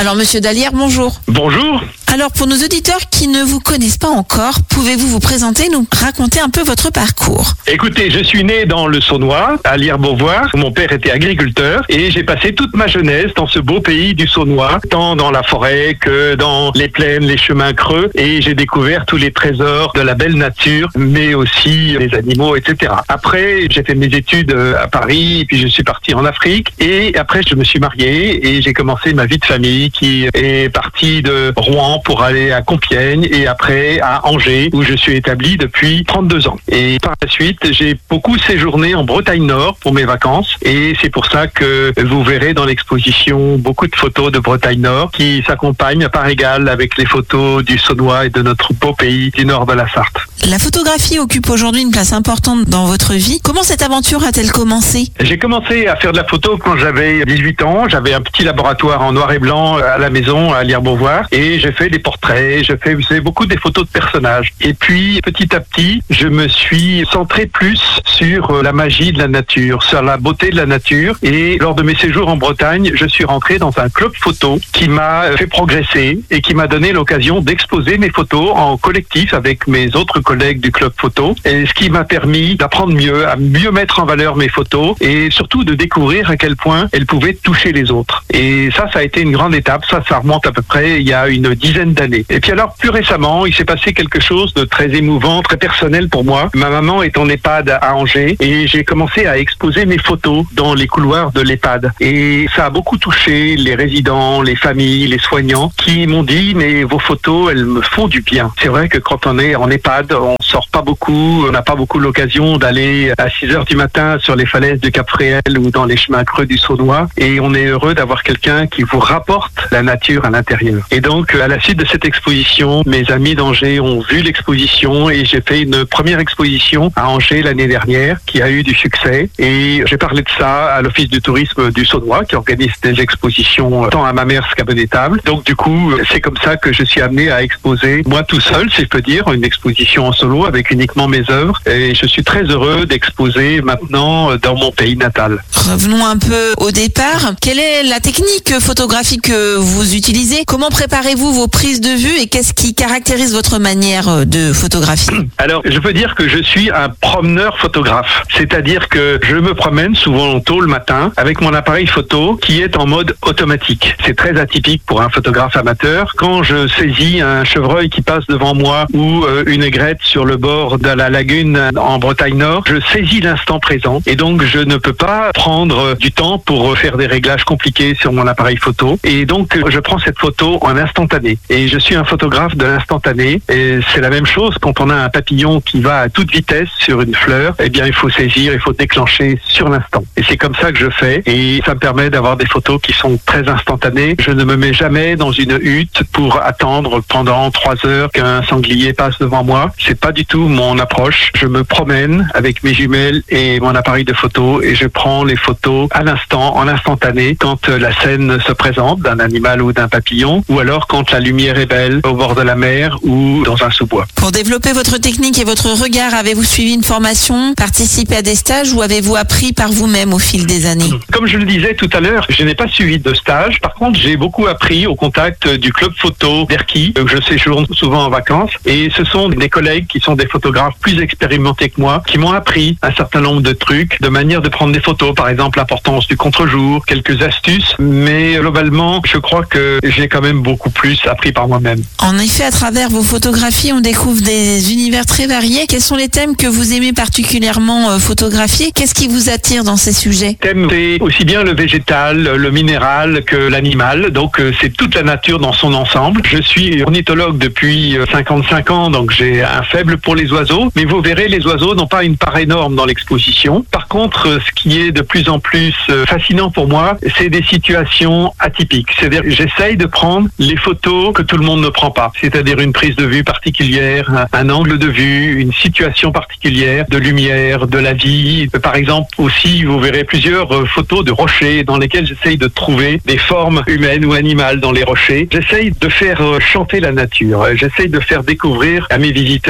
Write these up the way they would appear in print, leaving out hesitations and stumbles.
Alors Monsieur Dallière, bonjour. Bonjour. Alors pour nos auditeurs qui ne vous connaissent pas encore, pouvez-vous vous présenter, nous raconter un peu votre parcours? Écoutez, je suis né dans le Saunois, à Lire-Beauvoir. Mon père était agriculteur et j'ai passé toute ma jeunesse dans ce beau pays du Saunois, tant dans la forêt que dans les plaines, les chemins creux, et j'ai découvert tous les trésors de la belle nature, mais aussi les animaux, etc. Après, j'ai fait mes études à Paris, puis je suis parti en Afrique, et après je me suis marié et j'ai commencé ma vie de famille qui est partie de Rouen pour aller à Compiègne et après à Angers où je suis établi depuis 32 ans. Et par la suite, j'ai beaucoup séjourné en Bretagne Nord pour mes vacances et c'est pour ça que vous verrez dans l'exposition beaucoup de photos de Bretagne Nord qui s'accompagnent à part égale avec les photos du Saunois et de notre beau pays du nord de la Sarthe. La photographie occupe aujourd'hui une place importante dans votre vie. Comment cette aventure a-t-elle commencé? J'ai commencé à faire de la photo quand j'avais 18 ans. J'avais un petit laboratoire en noir et blanc à la maison à Lire-Beauvoir et j'ai fait des portraits, je fais beaucoup des photos de personnages. Et puis petit à petit, je me suis centré plus sur la magie de la nature, sur la beauté de la nature. Et lors de mes séjours en Bretagne, je suis rentré dans un club photo qui m'a fait progresser et qui m'a donné l'occasion d'exposer mes photos en collectif avec mes autres collègues du club photo. Et ce qui m'a permis d'apprendre mieux, à mieux mettre en valeur mes photos et surtout de découvrir à quel point elles pouvaient toucher les autres. Et ça a été une grande étape. Ça remonte à peu près il y a une dizaine d'années. Et puis alors, plus récemment, il s'est passé quelque chose de très émouvant, très personnel pour moi. Ma maman est en EHPAD à Angers et j'ai commencé à exposer mes photos dans les couloirs de l'EHPAD. Et ça a beaucoup touché les résidents, les familles, les soignants qui m'ont dit « mais vos photos, elles me font du bien ». C'est vrai que quand on est en EHPAD, on sort pas beaucoup, on n'a pas beaucoup l'occasion d'aller à 6h du matin sur les falaises de Cap-Fréhel ou dans les chemins creux du Saunois. Et on est heureux d'avoir quelqu'un qui vous rapporte la nature à l'intérieur. Et donc, à la suite de cette exposition, mes amis d'Angers ont vu l'exposition et j'ai fait une première exposition à Angers l'année dernière qui a eu du succès. Et j'ai parlé de ça à l'Office du tourisme du Saunois qui organise des expositions tant à Mamers qu'à Bonnétable. Donc du coup, c'est comme ça que je suis amené à exposer, moi tout seul, si je peux dire, une exposition en solo avec uniquement mes œuvres. Et je suis très heureux d'exposer maintenant dans mon pays natal. Revenons un peu au départ. Quelle est la technique photographique que vous utilisez? Comment préparez-vous vos prises de vue et qu'est-ce qui caractérise votre manière de photographier? Alors, je peux dire que je suis un promeneur photographe. C'est-à-dire que je me promène souvent tôt le matin avec mon appareil photo qui est en mode automatique. C'est très atypique pour un photographe amateur. Quand je saisis un chevreuil qui passe devant moi ou une aigrette sur le bord de la lagune en Bretagne Nord, je saisis l'instant présent et donc je ne peux pas prendre du temps pour faire des réglages compliqués sur mon appareil photo. Et donc, je prends cette photo en instantané. Et je suis un photographe de l'instantané. Et c'est la même chose quand on a un papillon qui va à toute vitesse sur une fleur. Eh bien, il faut saisir, il faut déclencher sur l'instant. Et c'est comme ça que je fais. Et ça me permet d'avoir des photos qui sont très instantanées. Je ne me mets jamais dans une hutte pour attendre pendant 3 heures qu'un sanglier passe devant moi. C'est pas du tout mon approche. Je me promène avec mes jumelles et mon appareil de photo et je prends les photos à l'instant, en instantané, quand la scène se présente d'un animal ou d'un papillon, ou alors quand la lumière est belle au bord de la mer ou dans un sous-bois. Pour développer votre technique et votre regard, avez-vous suivi une formation, participé à des stages ou avez-vous appris par vous-même au fil des années? Comme je le disais tout à l'heure, je n'ai pas suivi de stage. Par contre, j'ai beaucoup appris au contact du club photo d'Erquy, que je séjourne souvent en vacances. Et ce sont des collègues qui sont des photographes plus expérimentés que moi, qui m'ont appris un certain nombre de trucs, de manière de prendre des photos, par exemple l'importance du contre-jour, quelques astuces. Mais globalement, je crois que j'ai quand même beaucoup plus appris par moi-même. En effet, à travers vos photographies, on découvre des univers très variés. Quels sont les thèmes que vous aimez particulièrement photographier? Qu'est-ce qui vous attire dans ces sujets? Thème, c'est aussi bien le végétal, le minéral que l'animal. Donc, c'est toute la nature dans son ensemble. Je suis ornithologue depuis 55 ans, donc j'ai un faible pour les oiseaux. Mais vous verrez, les oiseaux n'ont pas une part énorme dans l'exposition. Par contre, ce qui est de plus en plus fascinant pour moi, c'est des situations atypiques. C'est-à-dire, j'essaye de prendre les photos que tout le monde ne prend pas. C'est-à-dire une prise de vue particulière, un angle de vue, une situation particulière, de lumière, de la vie. Par exemple, aussi, vous verrez plusieurs photos de rochers dans lesquelles j'essaye de trouver des formes humaines ou animales dans les rochers. J'essaye de faire chanter la nature. J'essaye de faire découvrir à mes visiteurs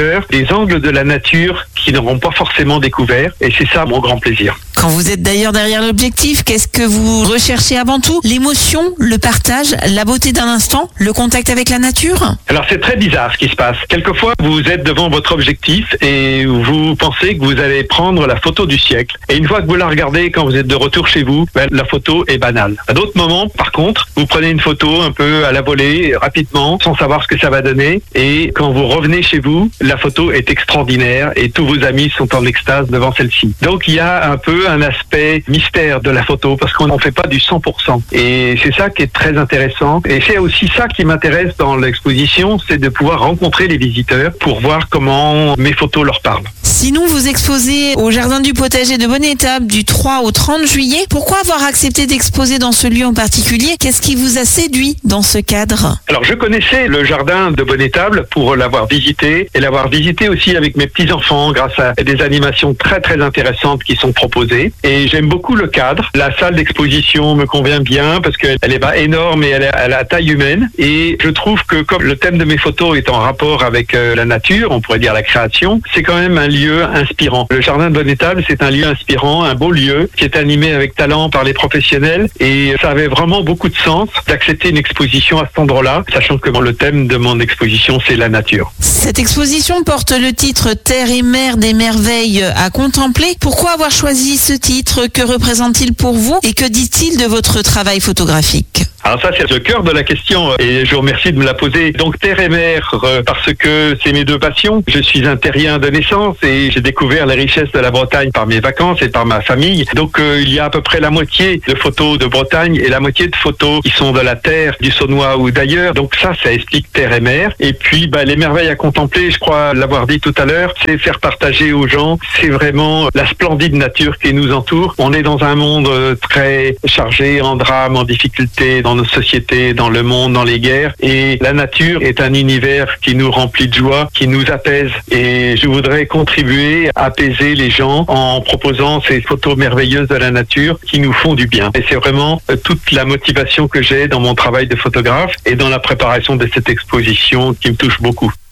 visiteurs des angles de la nature qu'ils n'auront pas forcément découvert. Et c'est ça mon grand plaisir. Quand vous êtes d'ailleurs derrière l'objectif, qu'est-ce que vous recherchez avant tout? L'émotion, le partage, la beauté d'un instant, le contact avec la nature? Alors c'est très bizarre ce qui se passe. Quelquefois vous êtes devant votre objectif et vous pensez que vous allez prendre la photo du siècle. Et une fois que vous la regardez quand vous êtes de retour chez vous, la photo est banale. À d'autres moments, par contre, vous prenez une photo un peu à la volée, rapidement, sans savoir ce que ça va donner. Et quand vous revenez chez vous, la photo est extraordinaire et tous vos amis sont en extase devant celle-ci. Donc il y a un peu un aspect mystère de la photo parce qu'on n'en fait pas du 100%. Et c'est ça qui est très intéressant. Et c'est aussi ça qui m'intéresse dans l'exposition, c'est de pouvoir rencontrer les visiteurs pour voir comment mes photos leur parlent. Sinon, vous exposez au Jardin du Potager de Bonne-Étape du 3 au 30 juillet. Pourquoi avoir accepté d'exposer dans ce lieu en particulier? Qu'est-ce qui vous a séduit dans ce cadre? Alors, je connaissais le Jardin de Bonne-Étape pour l'avoir visité et l'avoir visité aussi avec mes petits-enfants grâce à des animations très très intéressantes qui sont proposées. Et j'aime beaucoup le cadre. La salle d'exposition me convient bien parce qu'elle est pas énorme et elle a la taille humaine. Et je trouve que comme le thème de mes photos est en rapport avec la nature, on pourrait dire la création, c'est quand même un lieu inspirant. Le Jardin de Bonne-Étape, c'est un lieu inspirant, un beau lieu qui est animé avec talent par les professionnels et ça avait vraiment beaucoup de sens d'accepter une exposition à cet endroit-là, sachant que le thème de mon exposition, c'est la nature. Cette exposition porte le titre Terre et mer des merveilles à contempler. Pourquoi avoir choisi ce titre? Que représente-t-il pour vous et que dit-il de votre travail photographique? Alors ça, c'est le cœur de la question et je vous remercie de me la poser. Donc terre et mer, parce que c'est mes deux passions. Je suis un terrien de naissance et j'ai découvert les richesses de la Bretagne par mes vacances et par ma famille. Donc il y a à peu près la moitié de photos de Bretagne et la moitié de photos qui sont de la terre, du Saunois ou d'ailleurs. Donc ça explique terre et mer. Et puis les merveilles à contempler, je crois l'avoir dit tout à l'heure, c'est faire partager aux gens. C'est vraiment la splendide nature qui nous entoure. On est dans un monde très chargé en drames, en difficultés, dans nos sociétés, dans le monde, dans les guerres. Et la nature est un univers qui nous remplit de joie, qui nous apaise. Et je voudrais contribuer à apaiser les gens en proposant ces photos merveilleuses de la nature qui nous font du bien. Et c'est vraiment toute la motivation que j'ai dans mon travail de photographe et dans la préparation de cette exposition qui me touche beaucoup.